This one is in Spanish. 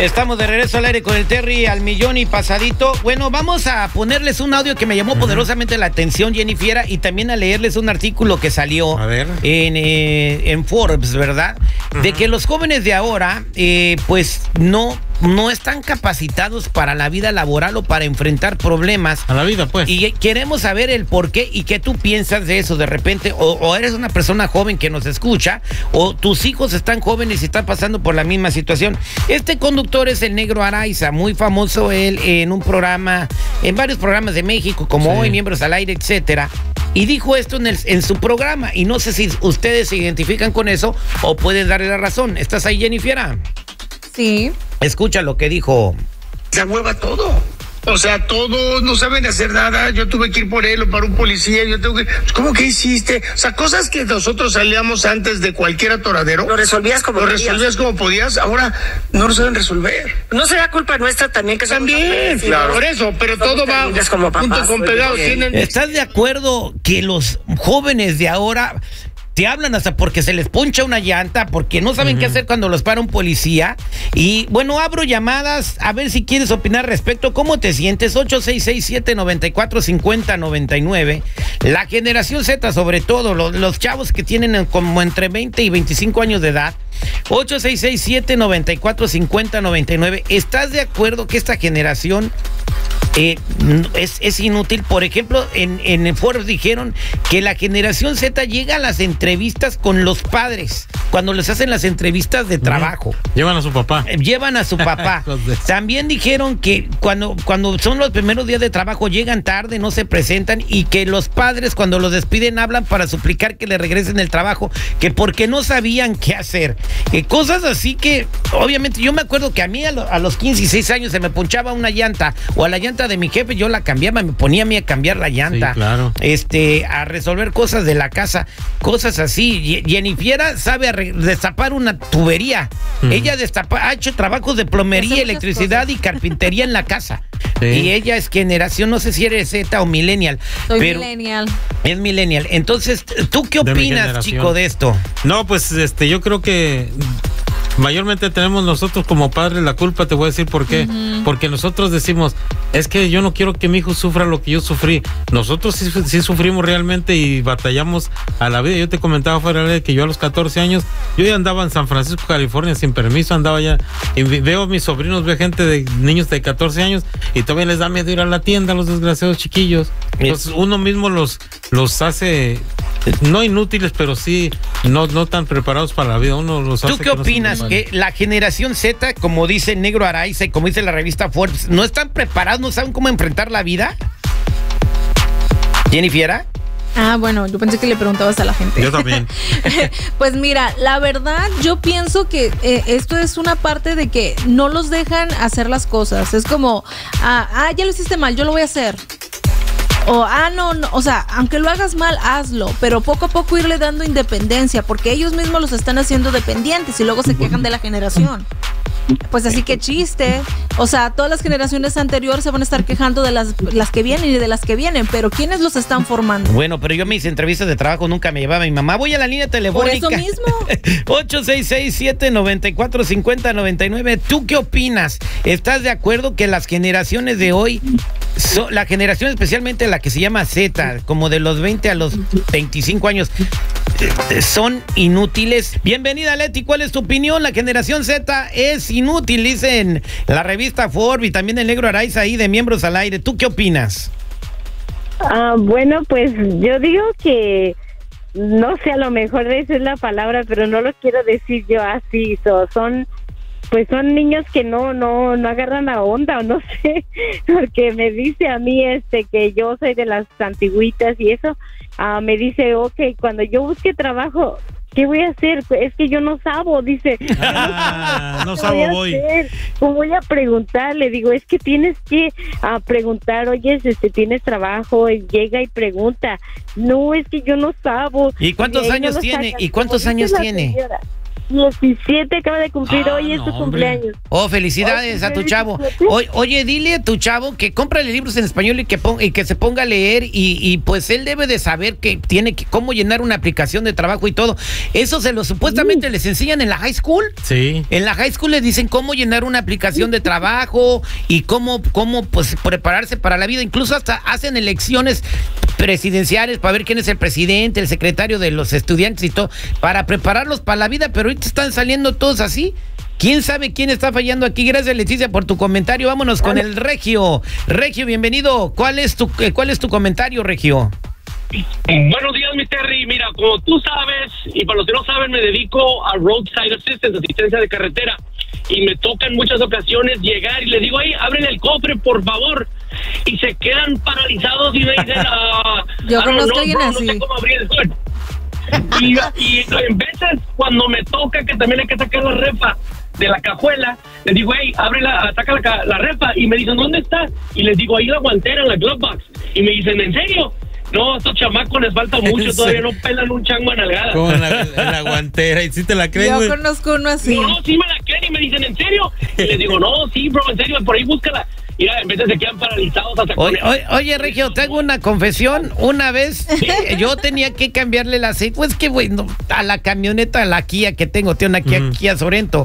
Estamos de regreso al aire con el Terry al millón y pasadito. Bueno, vamos a ponerles un audio que me llamó poderosamente la atención, Jennifer, y también a leerles un artículo que salió en Forbes, ¿verdad? De que los jóvenes de ahora, pues no están capacitados para la vida laboral o para enfrentar problemas. A la vida, pues. Y queremos saber el por qué y qué tú piensas de eso de repente. O eres una persona joven que nos escucha, o tus hijos están jóvenes y están pasando por la misma situación. Este conductor es el Negro Araiza, muy famoso él en varios programas de México, como Hoy, Miembros al Aire, etcétera. Y dijo esto en su programa. Y no sé si ustedes se identifican con eso o pueden darle la razón. ¿Estás ahí, Jennifer? Sí. Escucha lo que dijo. Se hueva todo. O sea, todos no saben hacer nada. Yo tuve que ir por él o para un policía. ¿Cómo que hiciste? O sea, cosas que nosotros salíamos antes de cualquier atoradero. Lo resolvías como podías. Ahora no lo saben resolver. No será culpa nuestra también que también, claro. Por eso, pero todo va como papás, junto con pegados. ¿Estás de acuerdo que los jóvenes de ahora te hablan hasta porque se les poncha una llanta, porque no saben qué hacer cuando los para un policía? Y bueno, abro llamadas a ver si quieres opinar respecto. ¿Cómo te sientes? 866-794-5099. La generación Z, sobre todo, los chavos que tienen como entre 20 y 25 años de edad. 866-794-5099. ¿Estás de acuerdo que esta generación es inútil? Por ejemplo, en Forbes dijeron que la generación Z llega a las entrevistas con los padres, cuando les hacen las entrevistas de trabajo. Llevan a su papá. También dijeron que cuando son los primeros días de trabajo llegan tarde, no se presentan, y que los padres cuando los despiden hablan para suplicar que le regresen el trabajo, que porque no sabían qué hacer. Cosas así que, obviamente, yo me acuerdo que a mí a los 15 y 16 años se me ponchaba una llanta, o a la llanta de mi jefe yo la cambiaba, me ponía a mí a cambiar la llanta, sí, claro. A resolver cosas de la casa, cosas así. Jennifer sabe destapar una tubería. Ella ha hecho trabajos de plomería, electricidad y carpintería en la casa. Sí. Y ella es generación, no sé si eres Z o millennial. Millennial. Es millennial. Entonces, ¿tú qué opinas, chico, de esto? No, pues yo creo que mayormente tenemos nosotros como padres la culpa. Te voy a decir por qué. Porque nosotros decimos, es que yo no quiero que mi hijo sufra lo que yo sufrí. Nosotros sí sufrimos realmente y batallamos a la vida. Yo te comentaba fuera de que yo a los 14 años, yo ya andaba en San Francisco, California, sin permiso, andaba ya, y veo a mis sobrinos, veo niños de 14 años, y todavía les da miedo ir a la tienda, a los desgraciados chiquillos. Entonces uno mismo los hace, no inútiles, pero sí no tan preparados para la vida. Uno los hace. ¿Tú qué opinas? Que la generación Z, como dice Negro Araiza y como dice la revista Forbes, no están preparados, no saben cómo enfrentar la vida. ¿Jennifer? Bueno, yo pensé que le preguntabas a la gente. Yo también. Pues mira, la verdad, yo pienso que esto es una parte de que no los dejan hacer las cosas. Es como, ya lo hiciste mal, yo lo voy a hacer. O, no, o sea, aunque lo hagas mal, hazlo, pero poco a poco irle dando independencia, porque ellos mismos los están haciendo dependientes y luego se quejan de la generación. Pues así que chiste. O sea, todas las generaciones anteriores se van a estar quejando de las que vienen y de las que vienen, pero ¿quiénes los están formando? Bueno, pero yo a mis entrevistas de trabajo nunca me llevaba mi mamá. Voy a la línea telefónica. Por eso mismo. 866-794-5099. ¿Tú qué opinas? ¿Estás de acuerdo que las generaciones de hoy, la generación especialmente la que se llama Z, como de los 20 a los 25 años, son inútiles? Bienvenida, Leti. ¿Cuál es tu opinión? La generación Z es inútil, dicen la revista Forbes y también el Negro Araiza ahí de Miembros al Aire. ¿Tú qué opinas? Bueno, pues yo digo que no sé, a lo mejor esa es la palabra, pero no lo quiero decir yo así. Son niños que no agarran la onda, o no sé, porque me dice a mí que yo soy de las antigüitas y eso, me dice, okay, cuando yo busque trabajo, ¿qué voy a hacer? Es que yo no sabo, dice. No sabo, voy. ¿Cómo voy a preguntar? Le digo, es que tienes que preguntar, oye, ¿tienes trabajo? Y llega y pregunta. No, es que yo no sabo. ¿Y cuántos años tiene? ¿Y cuántos años tiene? 17 acaba de cumplir hoy, es su no, cumpleaños. Oh, felicidades a tu chavo. Oye, dile a tu chavo que cómprale libros en español y que se ponga a leer y pues él debe de saber que tiene que cómo llenar una aplicación de trabajo y todo. Eso supuestamente les enseñan en la high school. Sí. En la high school les dicen cómo llenar una aplicación de trabajo y cómo pues prepararse para la vida. Incluso hasta hacen elecciones presidenciales para ver quién es el presidente, el secretario de los estudiantes y todo, para prepararlos para la vida, pero ahorita están saliendo todos así. ¿Quién sabe quién está fallando aquí? Gracias, Leticia, por tu comentario. Vámonos con el Regio. Regio, bienvenido. ¿Cuál es tu comentario, Regio? Buenos días, mi Terry. Mira, como tú sabes, y para los que no saben, me dedico a roadside assistance, asistencia de carretera, y me toca en muchas ocasiones llegar y les digo, ahí, ábrele el cofre, por favor, y se quedan paralizados y me dicen, yo conozco a alguien así. No sé cómo abrir el cofre. Y en veces, cuando me toca que también hay que sacar la refa de la cajuela, les digo, hey, saca la refa, y me dicen, ¿dónde está? Y les digo, ahí la guantera, en la glove box, y me dicen, ¿en serio? No, a estos chamacos les falta mucho, todavía no pelan un chango a nalgada. Como en la guantera, y si te la creen, Yo conozco uno así. No, sí me la creen y me dicen, ¿en serio? Y les digo, no, sí, bro, en serio, por ahí búscala. Mira, en vez de se quedan paralizados hasta Oye, Regio, te hago una confesión. Una vez yo tenía que cambiarle el aceite. Pues que bueno, a la camioneta, a la Kia que tengo, una Kia Sorento.